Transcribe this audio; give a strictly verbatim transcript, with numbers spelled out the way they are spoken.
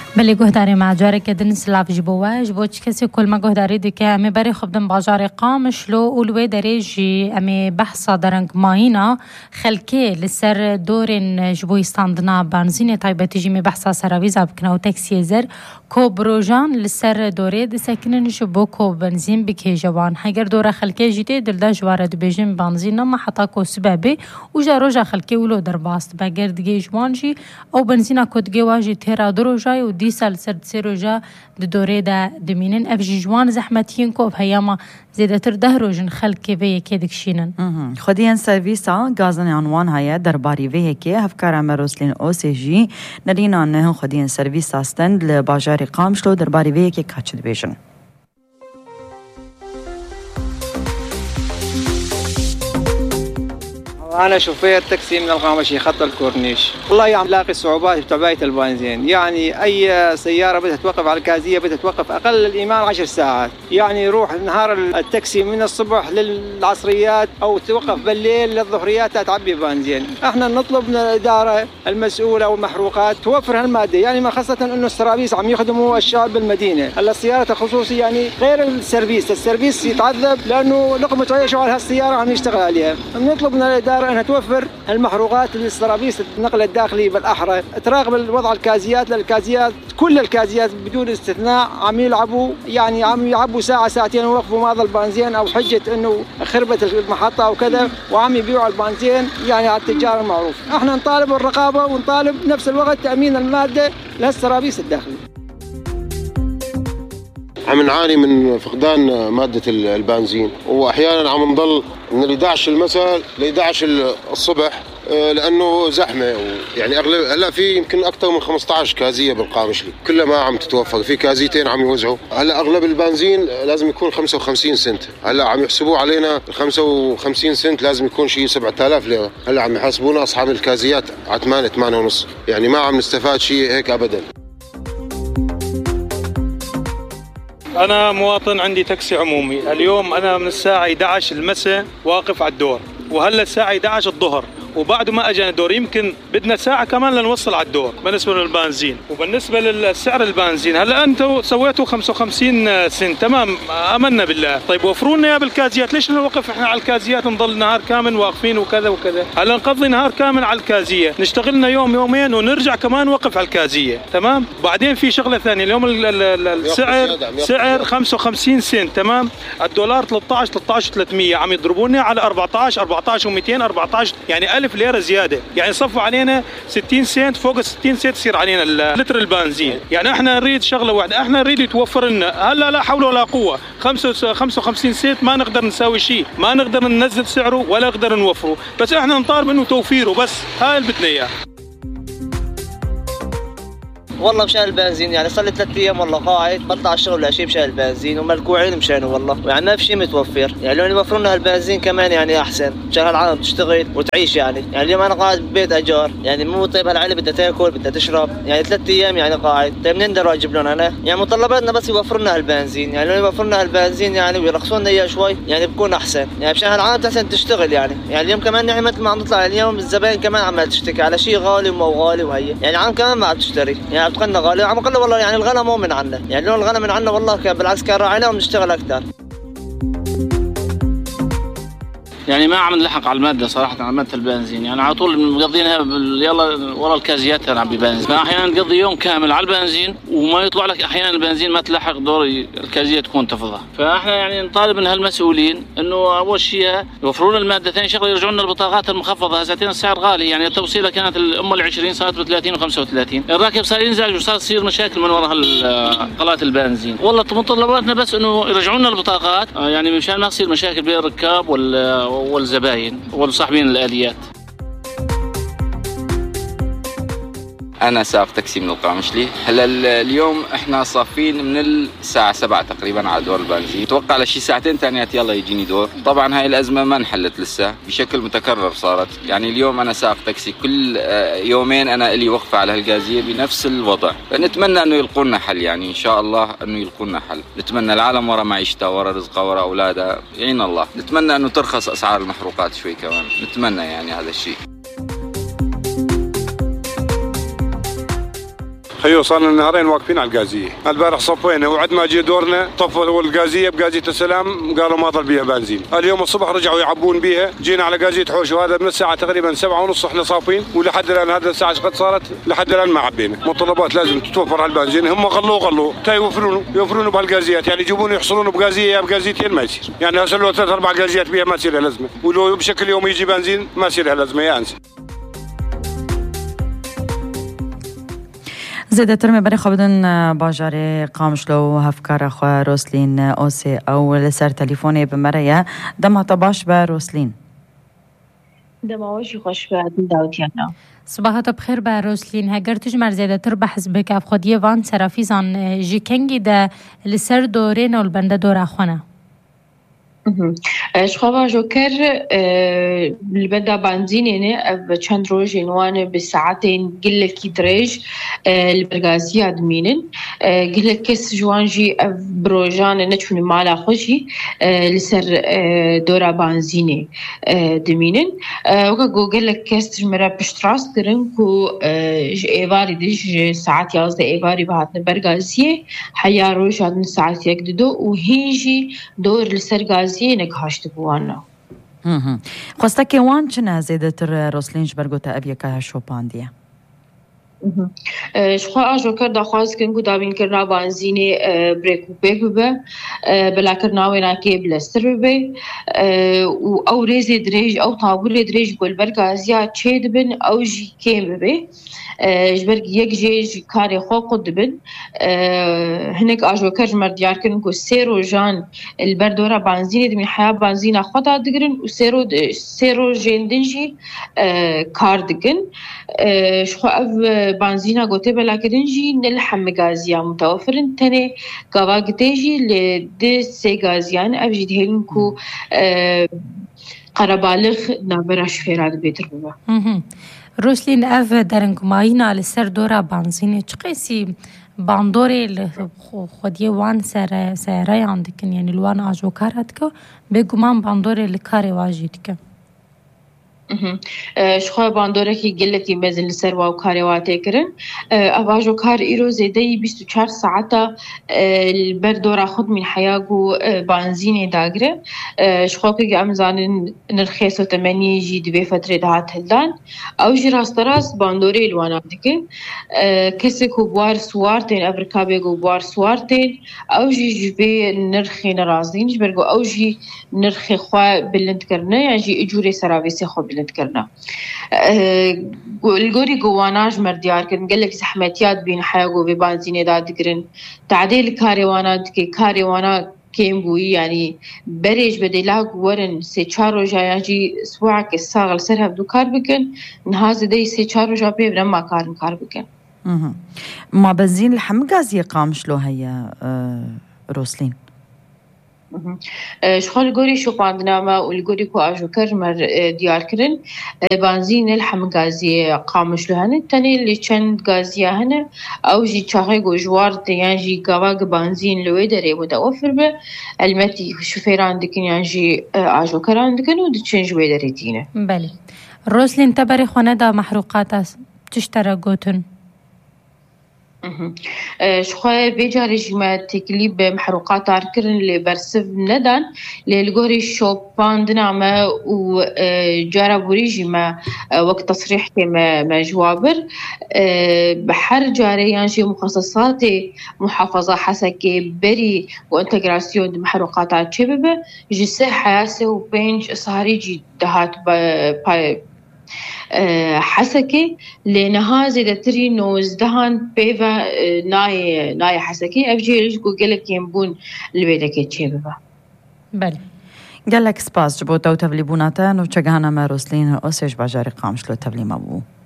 بله گهداری معجاره که دن سلاف جبوه جبوچ کسی کل ما گهداری دیگه امی بری خوب دن باجار قامش لو اولوی دریجی امی بحثا درنگ ماهینا خلکه لسر دورن جبوی استاندنا بنزین تایبتی جیمی بحثا سراویز بکنه و تکسی زر کو بروجان لسر دوره دسکنن جبو کو بنزین بکی جوان هگر دوره خلکه جیده دلده جواره دو بیجیم بنزین ما حتا کو سببه و جا روژا خلکه ولو در باست بگر دیگه جوان جی او بنزینا کدگه واجی تیرا درو جای و دی سال سرد سروجا دوره دا دمینن افجی جوان زحمتین کو بهیاما زیده تر ده روژن خلکه وی که دکشینن خودیان سرویسا گازن عنوان های درباری وی که هفکار مروسلین او سی جی نرینا نه خودیان سرویسا استند لباجار قامشلو درباری وی که کچد بیشن. أنا شوفير تاكسي من القامشي خط الكورنيش، والله يعني لاقي صعوبات بتبعية البنزين، يعني أي سيارة بدها توقف على الكازية بدها توقف أقل الإيمان عشر ساعات، يعني يروح نهار التاكسي من الصبح للعصريات أو توقف بالليل للظهريات تعبي بنزين، احنا نطلب من الإدارة المسؤولة والمحروقات توفر هالمادة، يعني خاصة إنه السرابيس عم يخدموا الشعب بالمدينة، هلا السيارة الخصوصي يعني غير السيرفيس، السيرفيس يتعذب لأنه لقمة عيشه على هالسيارة عم يشتغل عليها، نطلب من الإدارة أنها توفر المحروقات للسرابيس النقل الداخلي بالأحرى، تراقب الوضع الكازيات للكازيات كل الكازيات بدون استثناء عم يلعبوا يعني عم يلعبوا ساعة ساعتين ويوقفوا ماضي البنزين أو حجة إنه خربت المحطة أو كذا وعم يبيعوا البنزين يعني على التجار المعروف. احنا نطالب الرقابة ونطالب بنفس الوقت تأمين المادة للسرابيس الداخلي. عم نعاني من فقدان مادة البنزين وأحيانا عم نضل من إحدى عشر المساء ل إحدى عشر الصبح لأنه زحمة، يعني أغلب هلا في يمكن أكثر من خمسة عشر كازية بالقامشلي كلها ما عم تتوفر، في كازيتين عم يوزعوا، هلا أغلب البنزين لازم يكون خمسة وخمسين سنت، هلا عم يحسبوا علينا خمسة وخمسين سنت لازم يكون شيء سبعة آلاف ليرة، هلا عم يحاسبونا أصحاب الكازيات على ثمانية ثمانية ونص، يعني ما عم نستفاد شيء هيك أبدا. أنا مواطن عندي تاكسي عمومي، اليوم أنا من الساعة إحدى عشر المساء واقف على الدور، وهلا الساعة إحدى عشر الظهر وبعد ما اجانا الدور يمكن بدنا ساعه كمان لنوصل على الدور بالنسبه للبنزين. وبالنسبه للسعر البنزين هلا انتم سويتوا خمسة وخمسين سنت، تمام امنا بالله، طيب وفروا لنا اياه بالكازيات، ليش نوقف احنا على الكازيات نضل نهار كامل واقفين وكذا وكذا؟ هلا نقضي نهار كامل على الكازيه، نشتغل لنا يوم يومين ونرجع كمان نوقف على الكازيه، تمام؟ بعدين في شغله ثانيه، اليوم السعر سعر خمسة وخمسين سنت، تمام؟ الدولار ثلاثة عشر ثلاثة عشر وثلاثمية عم يضربونا على أربعة عشر أربعة عشر ومئتين أربعة عشر، يعني ألف ليرة زيادة، يعني صفوا علينا ستين سنت، فوق ستين سنت يصير علينا لتر البنزين، يعني احنا نريد شغلة واحدة، احنا نريد يتوفر لنا، هلا لا حول ولا قوة، خمسة وخمسين سنت ما نقدر نساوي شيء، ما نقدر ننزل سعره ولا نقدر نوفره، بس احنا نطالب انه توفيره بس، هاي اللي بدنا اياه. والله مشان البنزين، يعني صار لي ثلاث ايام والله قاعد بطلع الشغل ولا شيء مشان البنزين وملكوعين مشانه والله، يعني ما في شيء متوفر، يعني لو يوفروا لنا البنزين كمان يعني احسن، مشان العالم تشتغل وتعيش، يعني يعني اليوم انا قاعد ببيت اجار، يعني مو طيب هالعيله بدها تاكل بدها تشرب، يعني ثلاث ايام يعني قاعد، طيب منين بدي اجيب لهم انا؟ يعني متطلباتنا بس يوفروا لنا البنزين، يعني لو يوفروا لنا البنزين يعني ويرخصوا لنا اياه شوي يعني بكون احسن، يعني مشان هالعالم احسن تشتغل، يعني يعني اليوم كمان يعني مثل ما عم نطلع اليوم الزباين كمان عم تشتكي على شيء غالي ومو غالي وهي، يعني عم كمان ما عم تشتري، يعني عم تقلنا غالي، عم قلنا والله يعني الغلا مو من عنا، يعني لو الغلا من عنا والله كان بالعكس كان راعينا ونشتغل اكثر. يعني ما عم نلحق على الماده صراحه، على ماده البنزين، يعني على طول مقضينها يلا ورا الكازيات تلعب ببنزين، فاحيانا نقضي يوم كامل على البنزين وما يطلع لك، احيانا البنزين ما تلحق دور الكازيه تكون تفضى، فاحنا يعني نطالب من هالمسؤولين انه اول شيء يوفروا لنا الماده، ثاني شغله يرجعوا لنا البطاقات المخفضه، هساتين السعر غالي، يعني التوصيله كانت الام العشرين صارت ب ثلاثين وخمسة وثلاثين، الراكب صار ينزعج وصار تصير مشاكل من وراء قناه البنزين، والله متطلباتنا بس انه يرجعوا لنا البطاقات، يعني مشان ما تصير مشاكل بين الركاب وال والزباين والصاحبين الآليات. أنا سائق تاكسي من القامشلي، هلا اليوم إحنا صافين من الساعة سبعة تقريبا على دور البنزين، أتوقع على شي ساعتين ثانيات يلا يجيني دور، طبعا هاي الأزمة ما انحلت لسه، بشكل متكرر صارت، يعني اليوم أنا سائق تاكسي كل يومين أنا إلي وقفة على هالغازية بنفس الوضع، فنتمنى إنه يلقوا لنا حل، يعني إن شاء الله إنه يلقوا لنا حل، نتمنى العالم ورا معيشتها ورا رزقها ورا أولادها، يعين الله، نتمنى إنه ترخص أسعار المحروقات شوي كمان، نتمنى يعني هذا الشيء. خيو صارنا نهارين واقفين على الغازيه، البارح صفينا وعد ما جي دورنا طفوا الغازيه بغازيه السلام قالوا ما ضل بيها بنزين، اليوم الصبح رجعوا يعبون بيها، جينا على غازيه حوش وهذا من الساعه تقريبا سبعة ونص احنا صافين ولحد الان هذا الساعه قد صارت لحد الان ما عبينا، متطلبات لازم تتوفر على البنزين، هم غلوا غلوا تا يوفرونه يوفرونه بهالغازيات، يعني يجيبون يحصلون بغازيه يا بغازيتين ما يصير، يعني هسه لو ثلاث اربع غازيات بيها ما تصير لها لازمه، ولو بشكل يومي يجي بنزين ما يصير لها لازمه يا انسى. زيادة ترمي بري خبدن باجاري قامشلو هفكار أخوة روسلين أوسي أو لسر تليفوني بمريا دمها طباش بروسلين دماوشي خوش بعد داوتيانا صباحت بخير بروسلين هاگر تجمر زيادة تر بحث بك أف خودية وان سرافيزان جي كنگي ده لسر دورين و البنده دور أخوانا شخوا جوكر البدا بنزينينه اف چند روز عنوان بساعتين قلكي دريج البرغازية دمينن قلكس جوانجي اف بروجان نچون مالا خوشي لسر دورا بنزينه دمينن وكا قلكس تجمرا بشتراس کرن كو ايواري ديج ساعت يازده ايواري بهاتن برغازية حيا روش هاتن ساعت يك دو وهيجي دور لسر غازية نگهاشت بوانا. خواسته که وان چنه زیده تر روسلینش برگوتا ابیکه شوپاندیه؟ شخوا آجو کرد خواست کنگو دابین کرنا بانزینی بریکو بیک ببه بلا کرناوی ناکی بلستر ببه و او ریز دریج او تابور دریج گل برگازیا چه دبن او جی کم ببه جبرگ یک جیج کاری خو قد بن هناك آجو کرد مردیار کن کو سیرو جان البردورا بانزینی دمی حیا بانزینا خدا دگرن و سیرو سیرو جندنجی کار دگن شخوا اف بنزينة قوتي بلا كدنجي نلحم غازيا متوفرن تاني قوا قتيجي لدي سي غازيان ابجد هلنكو قربالغ نابراش فيراد بيتر ببا روسلين اف درنگ ماينا لسر دورا بنزينة چقيسي باندوري خوديه وان سر سيراي عندكن يعني الوان اجو كارتكو بيگومان باندوري لكاري واجيدكو شخوا باندوره کی گلتی مزن لسر واو کاریواته کرن اواجو کار ایرو زیده بیست و چهار ساعتا البردورا خود من حیاگو بانزین داگره شخوا که امزان نرخیس و تمنی جی دوی فتره دهات هلدان او جی راست راست باندوره الوانا دکن کسی کو بوار سوارتین افریقا بگو بوار سوارتین او جی جبه نرخی نرازدین جبرگو او جی نرخی خواه بلند کرنه یا جی اجوری سراویسی خواه بلند کرنا الگوری گواناج مردیار کردن گلک زحمتیات بین حیاگو به بانزینه داد کرن تعدیل کاریوانات که کاریوانا کم بوی یعنی بریج بدلاق ورن سه چهار روزا یعنی اسبوع که ساغل سر هفدو کار بکن نهاز دی سه چهار روزا پیبرم ما کارن کار بکن ما بنزين الحم غازية قامشلو هيا روسلين شخال گوری شوپاندنامه و الگوری کو آجو کر مر دیار کرن بنزین الحم غازی قامش لهنه تنی لی چند غازی هنه او جی چاقه گو جوار تیان جی گواگ بنزین لوی داره متوفر به المتی شوفیران دکن یان جی آجو کران دکن و دچن جوی داره تینه. بله. روسلین تبری خونه دا محروقات تشترا گوتن. شخواه بيجاري جمع تكليب محروقات عركرن اللي برسف ندان للغوري شوبان دنامة وجارة بوريجي ما وقت تصريح كما جوابر بحر جاري ينشي مخصصات محافظة حسكي بري وانتجراسيون محروقات عركبه جسه حياسي وبينج صهري جي دهات باي حسكي لأنها زيادة تري نوزدهان بيفا ناي ناي حسكي أفجي رجعوا قلك ينبون البيدك تشيبها. بله. قالك سباس جبوتا وتبلي بوناتا نو تشجعنا ما روسلين أوسيج باجاري قامشلو تبلي مابو.